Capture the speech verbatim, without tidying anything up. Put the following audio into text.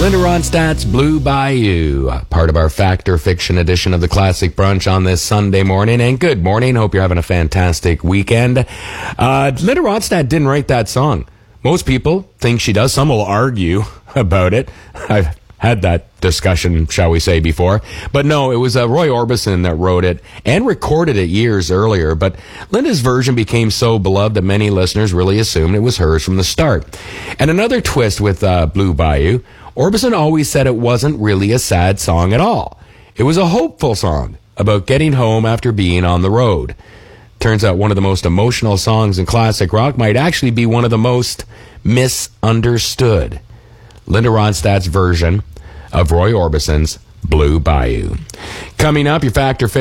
Linda Ronstadt's Blue Bayou, part of our Fact or Fiction edition of the Classic Brunch on this Sunday morning. And good morning. Hope you're having a fantastic weekend. Uh, Linda Ronstadt didn't write that song. Most people think she does. Some will argue about it. I've had that discussion, shall we say, before. But no, it was uh, Roy Orbison that wrote it and recorded it years earlier. But Linda's version became so beloved that many listeners really assumed it was hers from the start. And another twist with uh, Blue Bayou, Orbison always said it wasn't really a sad song at all. It was a hopeful song about getting home after being on the road. Turns out one of the most emotional songs in classic rock might actually be one of the most misunderstood. Linda Ronstadt's version of Roy Orbison's Blue Bayou. Coming up, your Fact or Fiction.